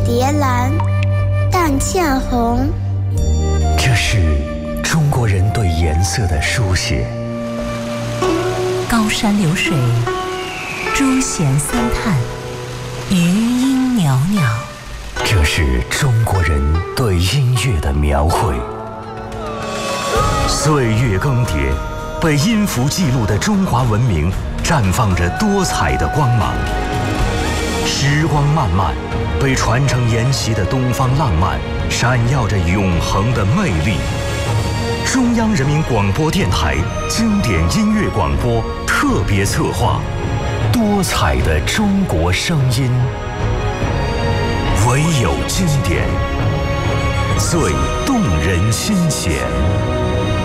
蝶蓝，淡茜红。 这是中国人对颜色的书写。 高山流水，朱弦三叹，余音袅袅。 这是中国人对音乐的描绘。岁月更迭，被音符记录的中华文明绽放着多彩的光芒。时光漫漫，被传承沿袭的东方浪漫闪耀着永恒的魅力。中央人民广播电台经典音乐广播特别策划，多彩的中国声音，唯有经典，最动人心弦。